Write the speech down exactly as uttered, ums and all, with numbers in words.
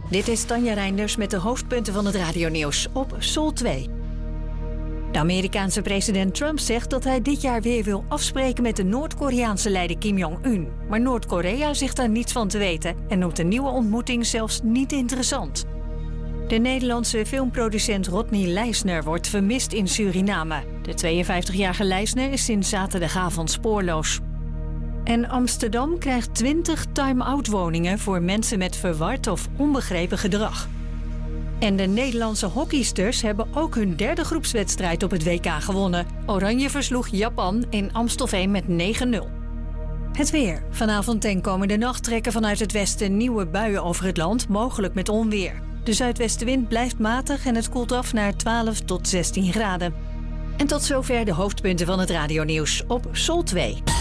Dit is Tanja Reinders met de hoofdpunten van het radionieuws op Sol twee. De Amerikaanse president Trump zegt dat hij dit jaar weer wil afspreken met de Noord-Koreaanse leider Kim Jong-un. Maar Noord-Korea zegt daar niets van te weten en noemt een nieuwe ontmoeting zelfs niet interessant. De Nederlandse filmproducent Rodney Leisner wordt vermist in Suriname. De tweeënvijftigjarige Leisner is sinds zaterdagavond spoorloos. En Amsterdam krijgt twintig time-out woningen voor mensen met verward of onbegrepen gedrag. En de Nederlandse hockeysters hebben ook hun derde groepswedstrijd op het W K gewonnen. Oranje versloeg Japan in Amstelveen met negen nul. Het weer. Vanavond en komende nacht trekken vanuit het westen nieuwe buien over het land, mogelijk met onweer. De zuidwestenwind blijft matig en het koelt af naar twaalf tot zestien graden. En tot zover de hoofdpunten van het radionieuws op Sol twee.